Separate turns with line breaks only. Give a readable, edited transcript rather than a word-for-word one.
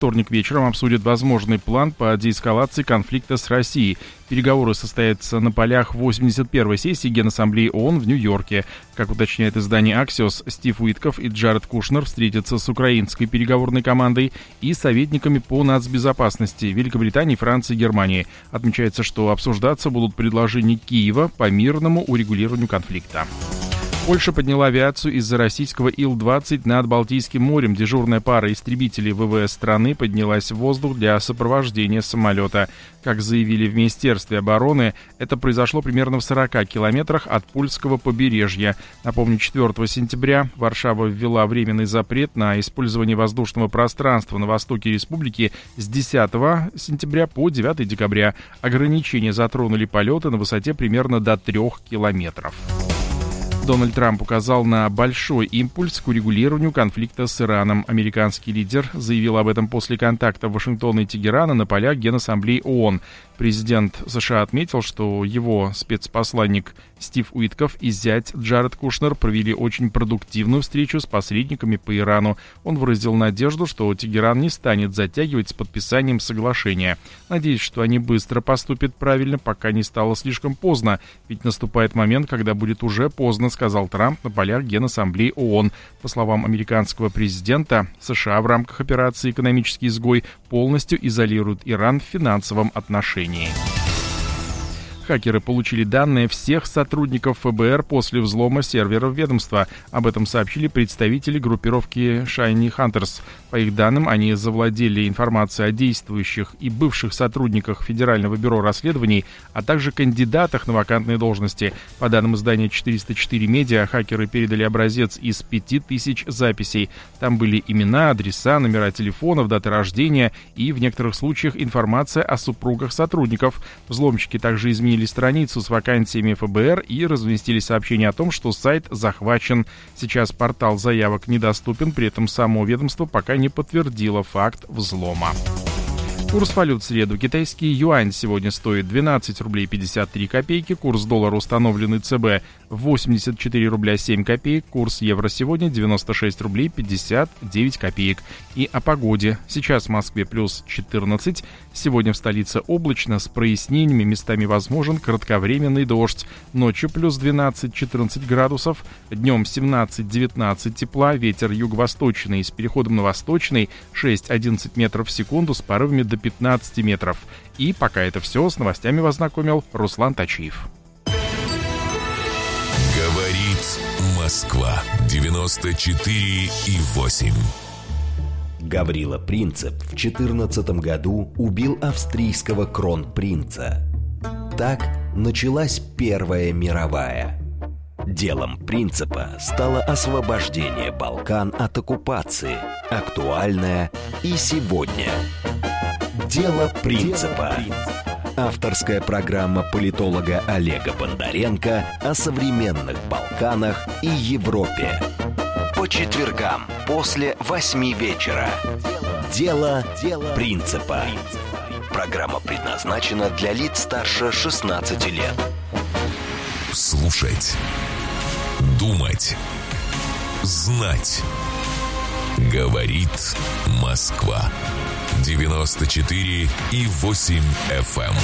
вторник вечером обсудят возможный план по деэскалации конфликта с Россией. Переговоры состоятся на полях 81-й сессии Генассамблеи ООН в Нью-Йорке. Как уточняет издание «Аксиос», Стив Уитков и Джаред Кушнер встретятся с украинской переговорной командой и советниками по нацбезопасности Великобритании, Франции и Германии. Отмечается, что обсуждаться будут предложения Киева по мирному урегулированию конфликта. Польша подняла авиацию из-за российского Ил-20 над Балтийским морем. Дежурная пара истребителей ВВС страны поднялась в воздух для сопровождения самолета. Как заявили в Министерстве обороны, это произошло примерно в 40 километрах от польского побережья. Напомню, 4 сентября Варшава ввела временный запрет на использование воздушного пространства на востоке республики с 10 сентября по 9 декабря. Ограничения затронули полеты на высоте примерно до 3 километров. Дональд Трамп указал на большой импульс к урегулированию конфликта с Ираном. Американский лидер заявил об этом после контакта Вашингтона и Тегерана на полях Генассамблеи ООН. Президент США отметил, что его спецпосланник Стив Уитков и зять Джаред Кушнер провели очень продуктивную встречу с посредниками по Ирану. Он выразил надежду, что Тегеран не станет затягивать с подписанием соглашения. Надеюсь, что они быстро поступят правильно, пока не стало слишком поздно. Ведь наступает момент, когда будет уже поздно, сказал Трамп на полях Генассамблеи ООН. По словам американского президента, США в рамках операции «Экономический изгой» полностью изолируют Иран в финансовом отношении. Хакеры получили данные всех сотрудников ФБР после взлома серверов ведомства. Об этом сообщили представители группировки Shiny Hunters. По их данным, они завладели информацией о действующих и бывших сотрудниках Федерального бюро расследований, а также кандидатах на вакантные должности. По данным издания 404 Медиа, хакеры передали образец из 5000 записей. Там были имена, адреса, номера телефонов, даты рождения и, в некоторых случаях, информация о супругах сотрудников. Взломщики также изменили страницу с вакансиями ФБР и разместили сообщение о том, что сайт захвачен. Сейчас портал заявок недоступен, при этом само ведомство пока не подтвердило факт взлома. Курс валют в среду. Китайский юань сегодня стоит 12 рублей 53 копейки. Курс доллара, установленный ЦБ, 84 рубля 7 копеек. Курс евро сегодня 96 рублей 59 копеек. И о погоде. Сейчас в Москве плюс 14. Сегодня в столице облачно с прояснениями. Местами возможен кратковременный дождь. Ночью плюс 12-14 градусов. Днем 17-19 тепла. Ветер юго-восточный с переходом на восточный 6-11 метров в секунду с порывами до 15 метров. И пока это все, с новостями вас знакомил Руслан Тачиев.
Говорит Москва 94,8.
Гаврила Принцип в 14 году убил австрийского кронпринца. Так началась Первая мировая. Делом Принципа стало освобождение Балкан от оккупации, актуальное и сегодня. Дело Принципа. Авторская программа политолога Олега Бондаренко о современных Балканах и Европе. По четвергам после 8 вечера. Дело Принципа. Программа предназначена для лиц старше 16 лет.
Слушать, думать, знать. Говорит Москва. 94,8 FM.